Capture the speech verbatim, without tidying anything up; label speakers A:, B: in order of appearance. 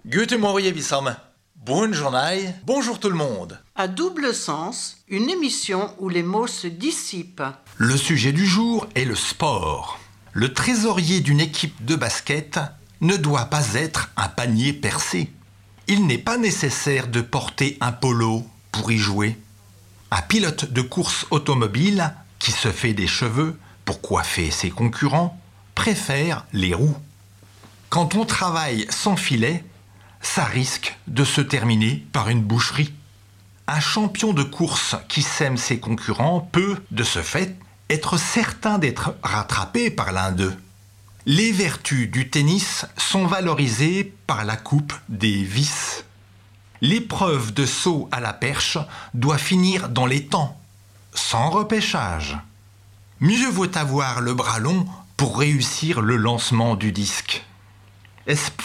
A: Guten Morgen Wissam. Bonne journée. Bonjour tout le monde.
B: À double sens, une émission où les mots se dissipent.
A: Le sujet du jour est le sport. Le trésorier d'une équipe de basket ne doit pas être un panier percé. Il n'est pas nécessaire de porter un polo pour y jouer. Un pilote de course automobile qui se fait des cheveux pour coiffer ses concurrents préfère les roues. Quand on travaille sans filet, ça risque de se terminer par une boucherie. Un champion de course qui sème ses concurrents peut, de ce fait, être certain d'être rattrapé par l'un d'eux. Les vertus du tennis sont valorisées par la coupe des vices. L'épreuve de saut à la perche doit finir dans les temps, sans repêchage. Mieux vaut avoir le bras long pour réussir le lancement du disque. Es